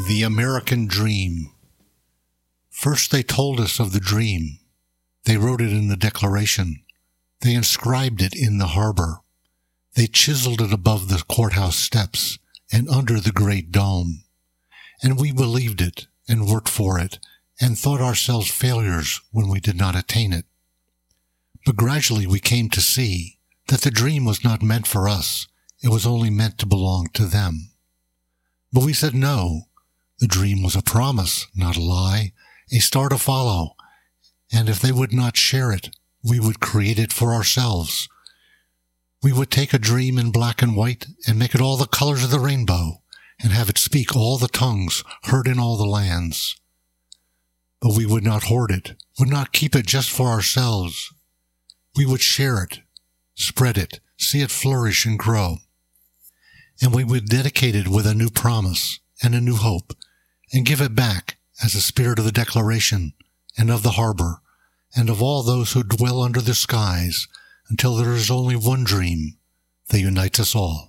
The American Dream. First they told us of the dream. They wrote it in the Declaration. They inscribed it in the harbor. They chiseled it above the courthouse steps and under the great dome. And we believed it and worked for it and thought ourselves failures when we did not attain it. But gradually we came to see that the dream was not meant for us. It was only meant to belong to them. But we said no. The dream was a promise, not a lie, a star to follow. And if they would not share it, we would create it for ourselves. We would take a dream in black and white and make it all the colors of the rainbow and have it speak all the tongues heard in all the lands. But we would not hoard it, would not keep it just for ourselves. We would share it, spread it, see it flourish and grow. And we would dedicate it with a new promise and a new hope and give it back as the spirit of the Declaration and of the harbor and of all those who dwell under the skies until there is only one dream that unites us all.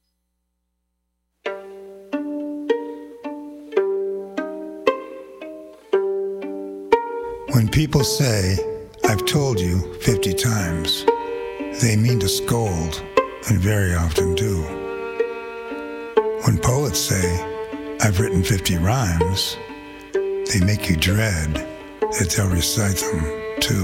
When people say, "I've told you 50 times," they mean to scold, and very often do. When poets say, "I've written 50 rhymes," they make you dread that they'll recite them